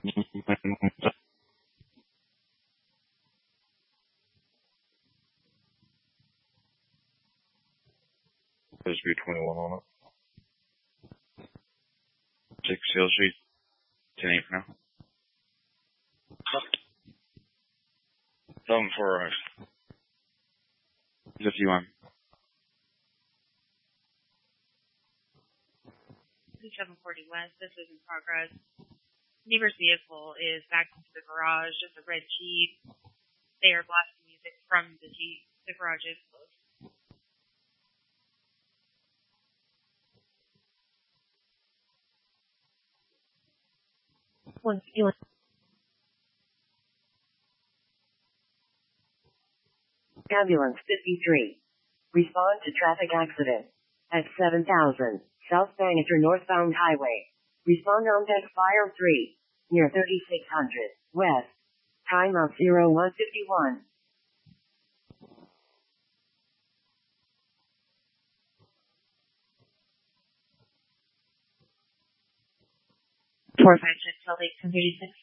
There's B21 on it. 6 seal sheet. 10-8 for now. 7-4 right. 51. 740 West, this is in progress. Neighbor's vehicle is back into the garage. It's a red Jeep. They are blasting music from the Jeep. The garage is closed. Ambulance 53. Respond to traffic accident at 7000 South Bannister northbound highway. Respond on deck fire 3 near 3600 West. Time of 0151. 456 Salt Lake 1036.